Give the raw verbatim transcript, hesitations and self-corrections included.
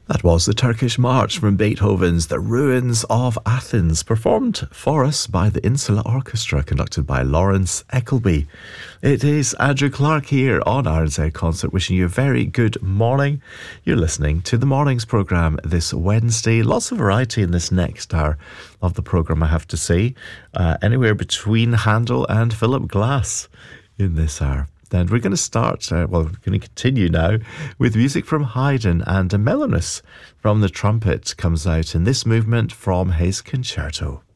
That was the Turkish March from Beethoven's The Ruins of Athens, performed for us by the Insula Orchestra, conducted by Lawrence Eckelby. It is Andrew Clark here on R N Z Concert, wishing you a very good morning. You're listening to the Mornings programme this Wednesday. Lots of variety in this next hour of the programme, I have to say. Uh, anywhere between Handel and Philip Glass in this hour. Then we're going to start, uh, well, we're going to continue now with music from Haydn, and a Mellinus from the trumpet comes out in this movement from his concerto.